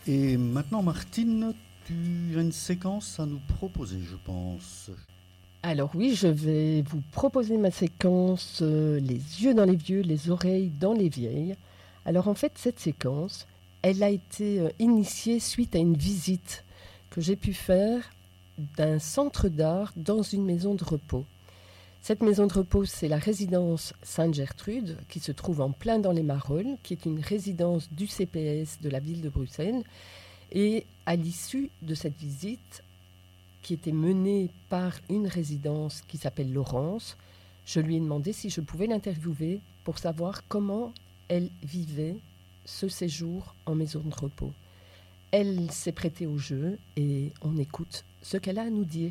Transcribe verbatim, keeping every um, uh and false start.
Et maintenant, Martine, tu as une séquence à nous proposer, je pense. Alors oui, je vais vous proposer ma séquence euh, les yeux dans les vieux, les oreilles dans les vieilles. Alors en fait, cette séquence, elle a été euh, initiée suite à une visite que j'ai pu faire d'un centre d'art dans une maison de repos. Cette maison de repos, c'est la résidence Sainte-Gertrude, qui se trouve en plein dans les Marolles, qui est une résidence du C P S de la ville de Bruxelles. Et à l'issue de cette visite, qui était menée par une résidence qui s'appelle Laurence, je lui ai demandé si je pouvais l'interviewer pour savoir comment elle vivait ce séjour en maison de repos. Elle s'est prêtée au jeu et on écoute ce qu'elle a à nous dire.